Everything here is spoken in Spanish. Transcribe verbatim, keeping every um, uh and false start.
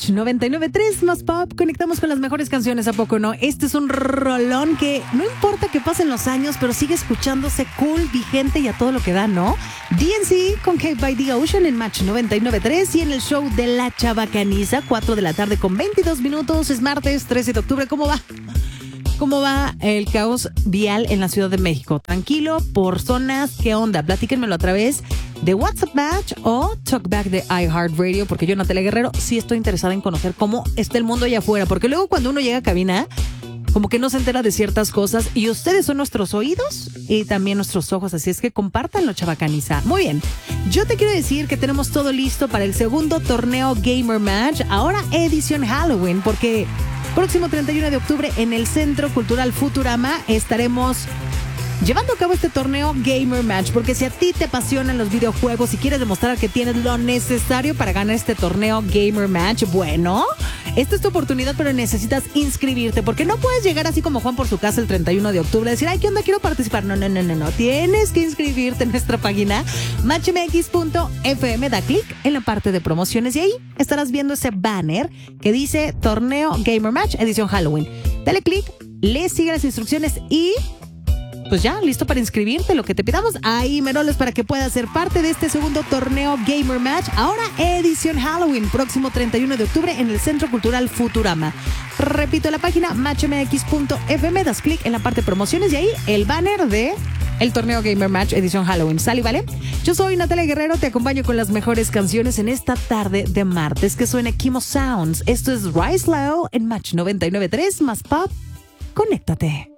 Match noventa y nueve punto tres más pop. Conectamos con las mejores canciones, ¿a poco no? Este es un rolón que no importa que pasen los años, pero sigue escuchándose cool, vigente y a todo lo que da, ¿no? D N C con Cave by the Ocean en Match noventa y nueve punto tres y en el show de La Chabacaniza, cuatro de la tarde con veintidós minutos. Es martes trece de octubre. ¿Cómo va? ¿Cómo va el caos vial en la Ciudad de México? Tranquilo, por zonas, ¿qué onda? Platíquenmelo a través de WhatsApp Match o Talkback de iHeartRadio, porque yo, Natalia Guerrero, sí estoy interesada en conocer cómo está el mundo allá afuera, porque luego cuando uno llega a cabina, como que no se entera de ciertas cosas, y ustedes son nuestros oídos y también nuestros ojos, así es que compártanlo, Chabacaniza. Muy bien, yo te quiero decir que tenemos todo listo para el segundo torneo Gamer Match, ahora edición Halloween, porque próximo treinta y uno de octubre en el Centro Cultural Futurama estaremos llevando a cabo este torneo Gamer Match, porque si a ti te apasionan los videojuegos y quieres demostrar que tienes lo necesario para ganar este torneo Gamer Match, bueno, esta es tu oportunidad, pero necesitas inscribirte, porque no puedes llegar así como Juan por su casa el treinta y uno de octubre y decir, ay, ¿qué onda? Quiero participar. No, no, no, no, no. Tienes que inscribirte en nuestra página match m x punto f m. Da clic en la parte de promociones y ahí estarás viendo ese banner que dice Torneo Gamer Match edición Halloween. Dale clic, le sigue las instrucciones y pues ya, listo para inscribirte. Lo que te pidamos ahí, Meroles, para que puedas ser parte de este segundo torneo Gamer Match. Ahora edición Halloween, próximo treinta y uno de octubre en el Centro Cultural Futurama. Repito, la página match m x punto f m, das clic en la parte de promociones y ahí el banner de el torneo Gamer Match edición Halloween. ¿Sale, vale? Yo soy Natalia Guerrero, te acompaño con las mejores canciones en esta tarde de martes. Que suena Kimo Sounds. Esto es Rise Low en Match noventa y nueve punto tres más pop. Conéctate.